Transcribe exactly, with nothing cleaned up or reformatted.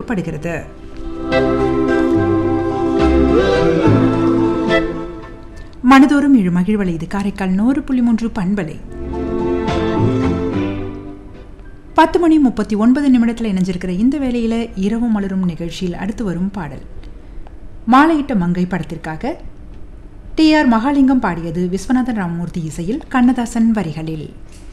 ஒளிபரப்பப்படுகிறது. மனதோறும் இழு மகிழ்வலை. இது காரைக்கால் நூறு புள்ளி மூன்று பண்பலை. பத்து மணி முப்பத்தி ஒன்பது நிமிடத்தில் இணைஞ்சிருக்கிற இந்த வேளையில இரவு மலரும் நிகழ்ச்சியில் அடுத்து வரும் பாடல் மாலையிட்ட மங்கை படத்திற்காக டி ஆர் மகாலிங்கம் பாடியது. விஸ்வநாதன் ராமமூர்த்தி இசையில், கண்ணதாசன் வரிகளில்.